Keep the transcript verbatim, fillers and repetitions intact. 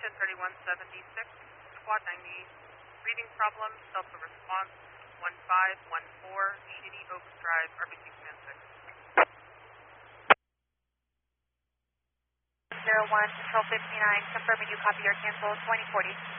Station thirty-one seventy-six, Squad ninety, reading problem, Delta response, one five one four, Shady Oaks Drive, R B C Command six. zero one, Control fifty-nine, confirming you copy your cancel, twenty forty.